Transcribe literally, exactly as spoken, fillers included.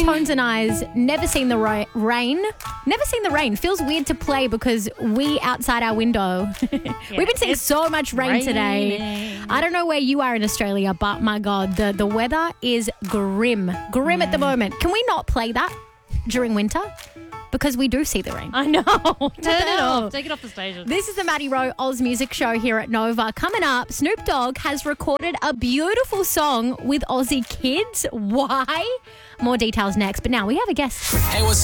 Tones and I's Never Seen the Ra- Rain. Never Seen the Rain. Feels weird to play because we outside our window. Yeah, We've been seeing so much rain raining. today. I don't know where you are in Australia, but my God, the, the weather is grim. Grim at the moment. Can we not play that during winter? Because we do see the rain. I know. Turn it hell? off. Take it off the station. This is the Maddie Rowe Oz Music Show here at Nova. Coming up, Snoop Dogg has recorded a beautiful song with Aussie kids. Why? More details next. But now we have a guest. Hey, what's